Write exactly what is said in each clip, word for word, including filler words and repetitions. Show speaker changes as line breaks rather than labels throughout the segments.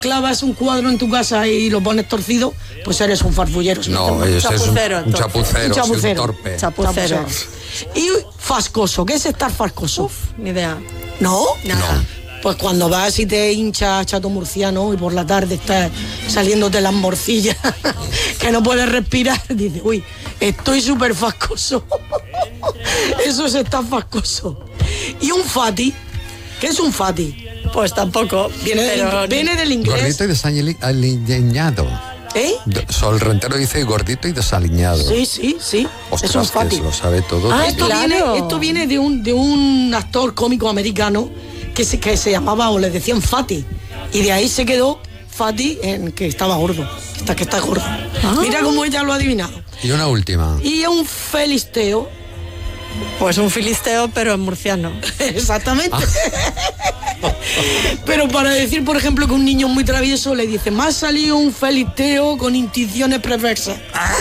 clavas un cuadro en tu casa y lo pones torcido, pues eres un farfullero.
No, es, es un, un chapucero, un chapucero, un torpe.
Chapucero. Y fascoso, ¿qué es estar fascoso?
Uf, ni idea.
¿No?
Nada.
No.
Pues cuando vas y te hinchas chato murciano y por la tarde estás saliéndote las morcillas que no puedes respirar, dices, uy, estoy súper fascoso. Eso es estar fascoso. Y un fati, ¿qué es un fati?
Pues tampoco.
Viene, del, viene del inglés.
Gordito y desaliñado.
¿Eh?
Sol Rentero dice gordito y desaliñado.
Sí, sí, sí.
Ostras,
es un fati.
que lo sabe todo.
Ah, esto,
claro.
viene, esto viene de un, de un actor cómico americano que se, que se llamaba, o le decían Fati. Y de ahí se quedó Fati, en que estaba gordo. Está, que está gordo. Ah. Mira cómo ella lo ha adivinado.
Y una última.
Y un felisteo.
Pues un filisteo, pero en murciano.
Exactamente. Ah. Pero para decir, por ejemplo, que un niño muy travieso le dice, me ha salido un felisteo con intenciones perversas.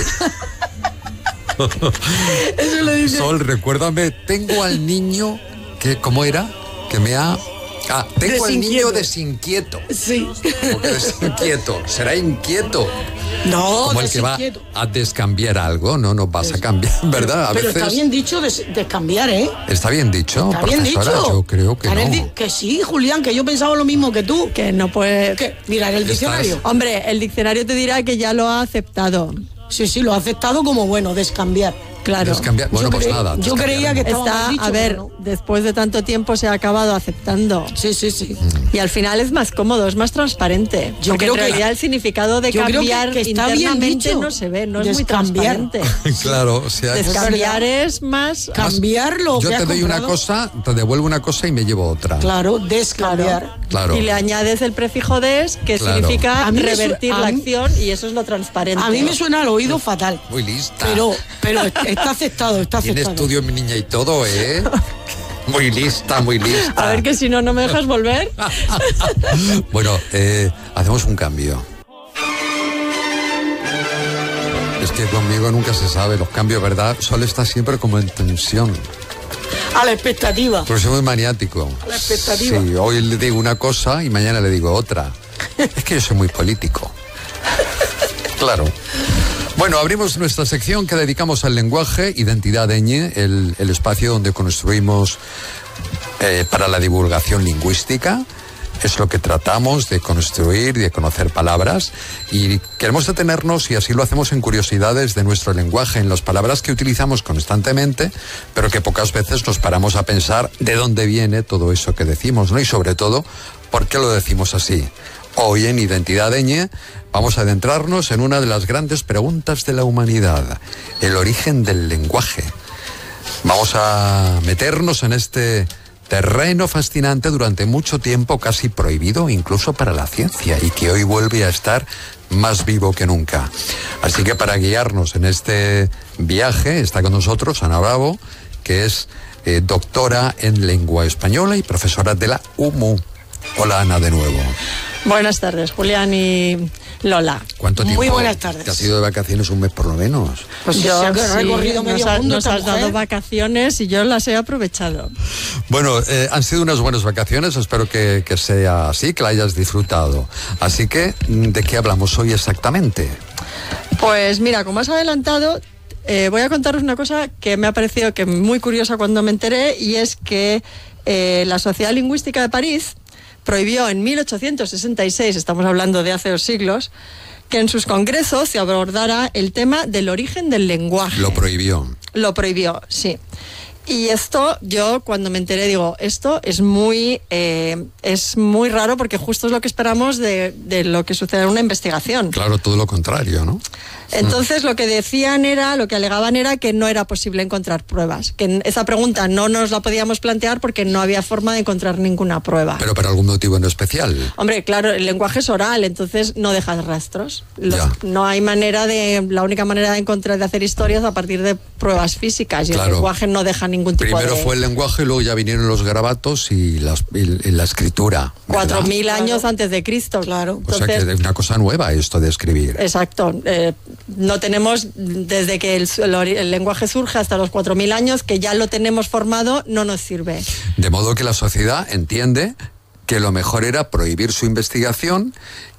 Eso le dice.
Sol, recuérdame, tengo al niño que, ¿cómo era? Que me ha... Ah, tengo al niño desinquieto.
Sí.
Porque desinquieto, será inquieto.
No,
como el que va a descambiar algo, no nos vas a cambiar, ¿verdad? A
pero
veces...
está bien dicho des, descambiar, ¿eh?
Está bien dicho,
está bien dicho.
Yo creo que no.
Di- que sí, Julián, que yo pensaba lo mismo que tú.
Que no puede...
¿Qué? Mira, en el diccionario.
Estás... Hombre, el diccionario te dirá que ya lo ha aceptado.
Sí, sí, lo ha aceptado como bueno, descambiar.
Claro.
Descambiar. Bueno,
yo
pues
cre-
nada.
Yo creía que estaba
Está,
mal dicho,
a ver,
no.
después de tanto tiempo se ha acabado aceptando.
Sí, sí, sí.
Y al final es más cómodo, es más transparente.
Yo
porque
creo
en
que-
realidad el significado de
yo creo
cambiar
que- que está bien
internamente
dicho.
no se ve, no es muy
Descambiar.
transparente.
Claro, o sea...
Descambiar es más...
Cambiar lo
Yo
que
te
has
doy una
comprado.
cosa, te devuelvo una cosa y me llevo otra.
Claro, descambiar.
Claro.
Y le añades el prefijo des, que
Claro.
significa
A mí me su-
revertir
a
la
mí-
acción, y eso es lo transparente.
A mí me suena al oído fatal.
Muy lista.
Pero, pero está aceptado, está
Tiene
aceptado.
estudio mi niña y todo, ¿eh? Muy lista, muy lista.
A ver que si no, no me dejas volver.
Bueno, eh, hacemos un cambio. Es que conmigo nunca se sabe los cambios, ¿verdad? Sol está siempre como en tensión.
A la expectativa.
Porque soy muy maniático.
La expectativa.
Sí, hoy le digo una cosa y mañana le digo otra. Es que yo soy muy político. Claro. Bueno, abrimos nuestra sección que dedicamos al lenguaje, Identidad Ñ, el, el espacio donde construimos eh, para la divulgación lingüística. Es lo que tratamos de construir y de conocer palabras, y queremos detenernos, y así lo hacemos, en curiosidades de nuestro lenguaje, en las palabras que utilizamos constantemente, pero que pocas veces nos paramos a pensar de dónde viene todo eso que decimos, ¿no? Y sobre todo, ¿por qué lo decimos así? Hoy en Identidad Ñ vamos a adentrarnos en una de las grandes preguntas de la humanidad, el origen del lenguaje. Vamos a meternos en este terreno fascinante, durante mucho tiempo casi prohibido incluso para la ciencia, y que hoy vuelve a estar más vivo que nunca. Así que para guiarnos en este viaje está con nosotros Ana Bravo, que es eh, doctora en lengua española y profesora de la U M U. Hola, Ana, de nuevo.
Buenas tardes, Julián y Lola.
¿Cuánto tiempo?
Muy buenas tardes.
¿Te has ido de vacaciones un mes por lo menos?
Pues
Yo,
se ha
sí,
recorrido medio
nos, ha-
mundo
nos
esta
has dado
mujer.
vacaciones y yo las he aprovechado.
Bueno, eh, han sido unas buenas vacaciones, espero que, que sea así, que la hayas disfrutado. Así que, ¿de qué hablamos hoy exactamente?
Pues mira, como has adelantado, eh, voy a contaros una cosa que me ha parecido que muy curiosa cuando me enteré, y es que eh, la Sociedad Lingüística de París prohibió en mil ochocientos sesenta y seis, estamos hablando de hace dos siglos, que en sus congresos se abordara el tema del origen del lenguaje.
Lo prohibió.
Lo prohibió, sí. Y esto, yo cuando me enteré digo, esto es muy eh, es muy raro, porque justo es lo que esperamos de, de lo que sucede en una investigación.
Claro, todo lo contrario, ¿no?
Entonces lo que decían era, lo que alegaban era que no era posible encontrar pruebas, que esa pregunta no nos la podíamos plantear porque no había forma de encontrar ninguna prueba.
Pero por algún motivo en especial.
Hombre, claro, el lenguaje es oral, entonces no dejas rastros. Los-
Ya.
no hay manera de, la única manera de encontrar, de hacer historias a partir de pruebas físicas, y
Claro.
el lenguaje no deja ningún tipo
Primero
de...
fue el lenguaje y luego ya vinieron los garabatos y, las, y- y la escritura. ¿verdad?
Cuatro mil años antes de Cristo.
Claro.
O sea
Entonces,
que es una cosa nueva esto de escribir.
exacto. Eh, no tenemos, desde que el, el ori- el lenguaje surge hasta los cuatro mil años, que ya lo tenemos formado, no nos sirve.
De modo que la sociedad entiende que lo mejor era prohibir su investigación